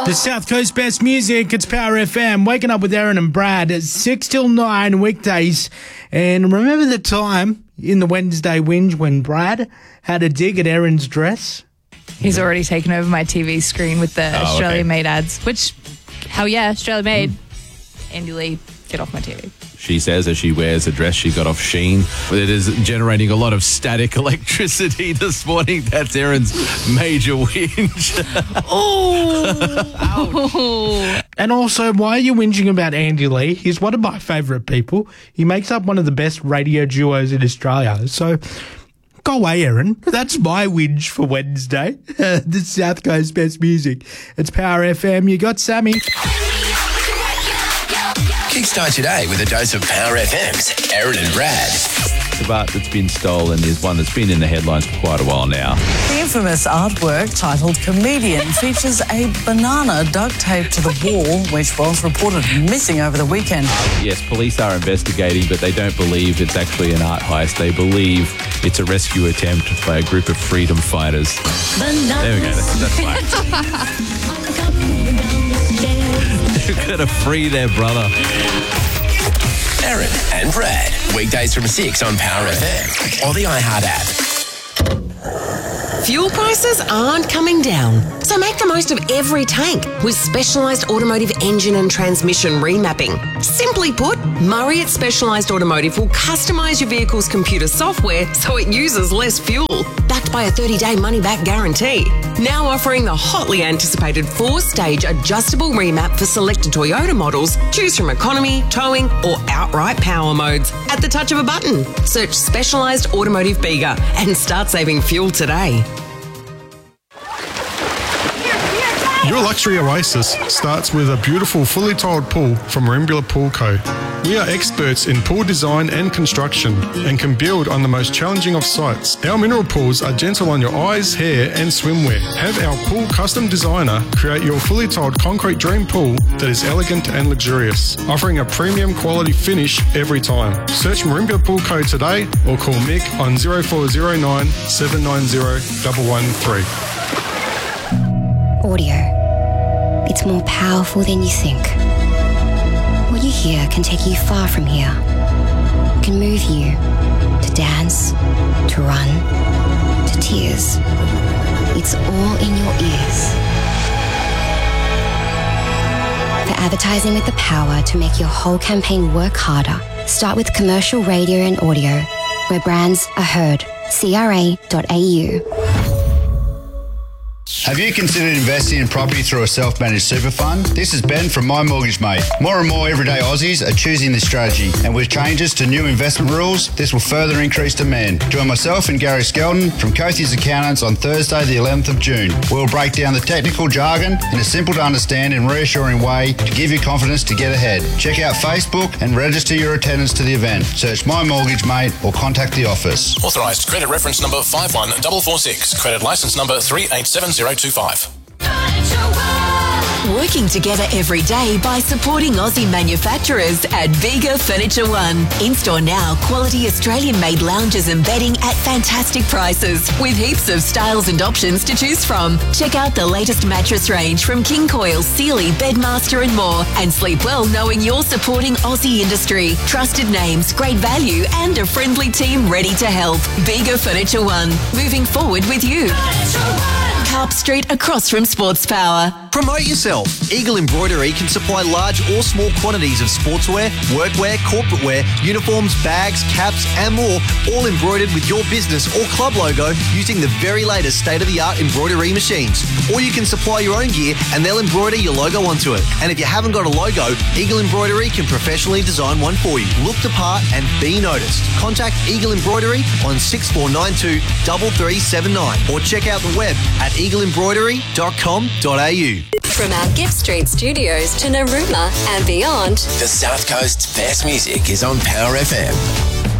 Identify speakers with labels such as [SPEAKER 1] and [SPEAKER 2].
[SPEAKER 1] The South Coast best music, it's Power FM. Waking up with Aaron and Brad at 6 till 9 weekdays. And remember the time in the Wednesday Whinge when Brad had a dig at Aaron's dress?
[SPEAKER 2] He's already taken over my TV screen with the Australia-made ads, which, hell yeah, Australia-made. Andy Lee, get off my TV.
[SPEAKER 3] She says as she wears a dress she got off Shein. It is generating a lot of static electricity this morning. That's Aaron's major whinge.
[SPEAKER 2] Oh!
[SPEAKER 1] And also, why are you whinging about Andy Lee? He's one of my favourite people. He makes up one of the best radio duos in Australia. So, go away, Aaron. That's my whinge for Wednesday. The South Coast best music. It's Power FM. You got Sammy.
[SPEAKER 4] Kickstart today with a dose of Power FM's Aaron and Brad.
[SPEAKER 3] The art that's been stolen is one that's been in the headlines for quite a while now.
[SPEAKER 5] The infamous artwork titled Comedian features a banana duct taped to the wall, which was reported missing over the weekend.
[SPEAKER 3] Yes, police are investigating, but they don't believe it's actually an art heist. They believe it's a rescue attempt by a group of freedom fighters. There we go. That's fine. They're going to free their brother.
[SPEAKER 4] Aaron and Brad, weekdays from 6 on Power FM or the iHeart app.
[SPEAKER 6] Fuel prices aren't coming down, so make the most of every tank with Specialised Automotive engine and transmission remapping. Simply put, Murray at Specialised Automotive will customise your vehicle's computer software so it uses less fuel, backed by a 30-day money-back guarantee. Now offering the hotly anticipated 4-stage adjustable remap for selected Toyota models. Choose from economy, towing or outright power modes at the touch of a button. Search Specialised Automotive Bega and start saving fuel today.
[SPEAKER 7] Your luxury oasis starts with a beautiful fully tiled pool from Marimbula Pool Co. We are experts in pool design and construction and can build on the most challenging of sites. Our mineral pools are gentle on your eyes, hair and swimwear. Have our pool custom designer create your fully tiled concrete dream pool that is elegant and luxurious, offering a premium quality finish every time. Search Marimbula Pool Co today or call Mick on 0409 790 113.
[SPEAKER 8] Audio. It's more powerful than you think. What you hear can take you far from here. It can move you to dance, to run, to tears. It's all in your ears. For advertising with the power to make your whole campaign work harder, start with commercial radio and audio, where brands are heard. CRA.au.
[SPEAKER 9] Have you considered investing in property through a self-managed super fund? This is Ben from My Mortgage Mate. More and more everyday Aussies are choosing this strategy, and with changes to new investment rules, this will further increase demand. Join myself and Gary Skelton from Cothie's Accountants on Thursday the 11th of June. We'll break down the technical jargon in a simple to understand and reassuring way to give you confidence to get ahead. Check out Facebook and register your attendance to the event. Search My Mortgage Mate or contact the office.
[SPEAKER 4] Authorised credit reference number 51446. Credit licence number 387025.
[SPEAKER 10] Working together every day by supporting Aussie manufacturers at Bega Furniture One. In-store now, quality Australian-made lounges and bedding at fantastic prices with heaps of styles and options to choose from. Check out the latest mattress range from King Coil, Sealy, Bedmaster and more, and sleep well knowing you're supporting Aussie industry. Trusted names, great value and a friendly team ready to help. Bega Furniture One, moving forward with you. Carp Street across from Sports Power.
[SPEAKER 11] Promote yourself. Eagle Embroidery can supply large or small quantities of sportswear, workwear, corporate wear, uniforms, bags, caps and more, all embroidered with your business or club logo using the very latest state-of-the-art embroidery machines. Or you can supply your own gear and they'll embroider your logo onto it. And if you haven't got a logo, Eagle Embroidery can professionally design one for you. Look the part and be noticed. Contact Eagle Embroidery on 6492 3379 or check out the web at eagleembroidery.com.au.
[SPEAKER 12] From our Gift Street studios to Narooma and beyond,
[SPEAKER 4] The South Coast's best music is on Power FM.